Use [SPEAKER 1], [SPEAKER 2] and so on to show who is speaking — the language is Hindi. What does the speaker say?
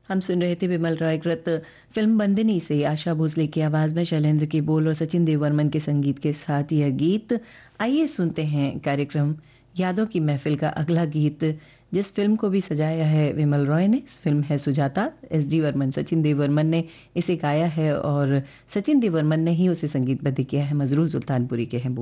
[SPEAKER 1] हम सुन रहे थे विमल रॉय कृत फिल्म बंदिनी से आशा भोसले की आवाज में शैलेंद्र की बोल और सचिन देववर्मन के संगीत के साथ यह गीत। आइए सुनते हैं कार्यक्रम यादों की महफिल का अगला गीत, जिस फिल्म को भी सजाया है विमल रॉय ने। फिल्म है सुजाता। एस डी वर्मन, सचिन देववर्मन ने इसे गाया है और सचिन देववर्मन ने ही उसे संगीतबद्ध किया है। मजरूर सुल्तानपुरी के हैं बोल।